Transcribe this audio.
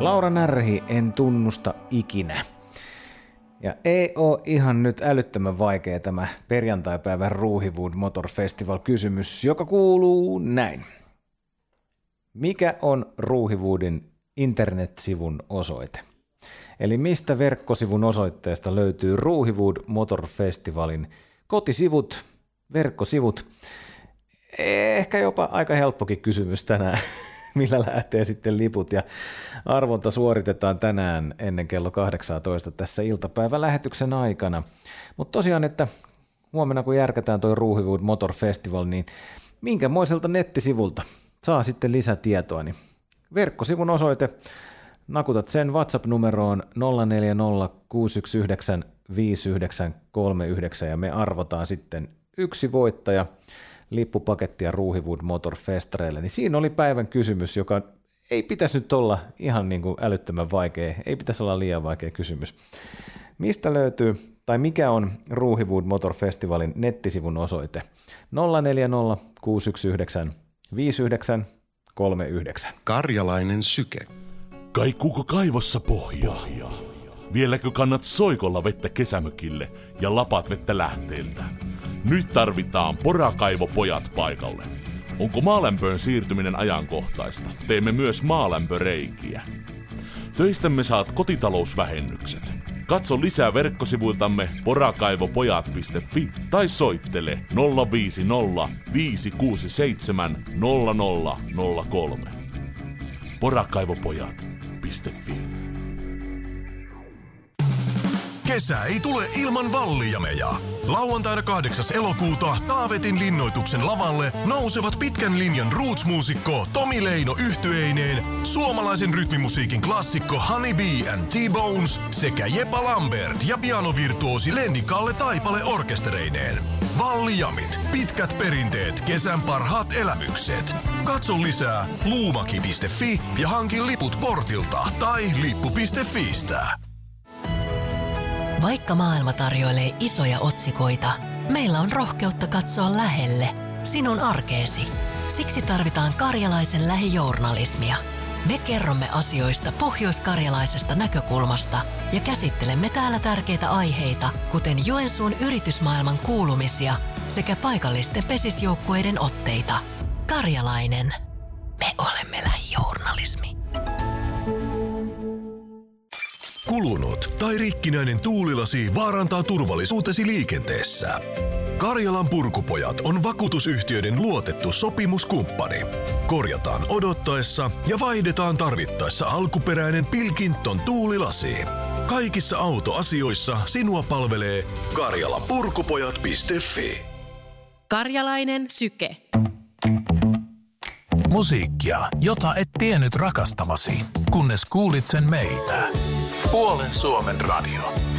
Laura Närhi, en tunnusta ikinä. Ja ei ole ihan nyt älyttömän vaikea tämä perjantaipäivän Ruuhiwood Motor Festival -kysymys, joka kuuluu näin. Mikä on Ruuhiwoodin internetsivun osoite? Eli mistä verkkosivun osoitteesta löytyy Ruuhiwood Motor Festivalin kotisivut, verkkosivut? Ehkä jopa aika helppokin kysymys tänään, millä lähtee sitten liput, ja arvonta suoritetaan tänään ennen kello 18 tässä iltapäivän lähetyksen aikana. Mutta tosiaan, että huomenna kun järkätään toi Ruuhiwood Motor Festival, niin minkämoiselta nettisivulta saa sitten lisätietoa, niin verkkosivun osoite, nakutat sen WhatsApp-numeroon 0406195939 ja me arvotaan sitten yksi voittaja lippupakettia Ruuhiwood Motor Festareille. Niin siinä oli päivän kysymys, joka ei pitäisi nyt olla ihan niin kuin älyttömän vaikea, ei pitäisi olla liian vaikea kysymys. Mistä löytyy, tai mikä on Ruuhiwood Motor Festivalin nettisivun osoite? 0406195939. Karjalainen syke. Kaikuuko kaivossa pohjaa? Vieläkö kannat soikolla vettä kesämökille ja lapat vettä lähteeltä? Nyt tarvitaan porakaivopojat paikalle. Onko maalämpöön siirtyminen ajankohtaista? Teemme myös maalämpöreikiä. Töistämme saat kotitalousvähennykset. Katso lisää verkkosivuiltamme porakaivopojat.fi tai soittele 050 567 0003. Porakaivopojat.fi. Kesä ei tule ilman Vallijameja. Lauantaina 8. elokuuta Taavetin linnoituksen lavalle nousevat pitkän linjan roots-muusikko Tomi Leino yhtyeineen, suomalaisen rytmimusiikin klassikko Honey Bee and T-Bones sekä Jepa Lambert ja pianovirtuosi Lenni Kalle Taipale orkestereineen. Vallijamit, pitkät perinteet, kesän parhaat elämykset. Katso lisää luumaki.fi ja hankin liput portilta tai lippu.fiistä. Vaikka maailma tarjoilee isoja otsikoita, meillä on rohkeutta katsoa lähelle, sinun arkeesi. Siksi tarvitaan karjalaisen lähijournalismia. Me kerromme asioista pohjoiskarjalaisesta näkökulmasta ja käsittelemme täällä tärkeitä aiheita, kuten Joensuun yritysmaailman kuulumisia sekä paikallisten pesisjoukkueiden otteita. Karjalainen. Me olemme lähijournalismi. Kulunut tai rikkinäinen tuulilasi vaarantaa turvallisuutesi liikenteessä. Karjalan Purkupojat on vakuutusyhtiöiden luotettu sopimuskumppani. Korjataan odottaessa ja vaihdetaan tarvittaessa alkuperäinen Pilkington tuulilasi. Kaikissa autoasioissa sinua palvelee karjalanpurkupojat.fi. Karjalainen syke. Musiikkia, jota et tiennyt rakastavasi, kunnes kuulit sen meiltä. Puolen Suomen radio.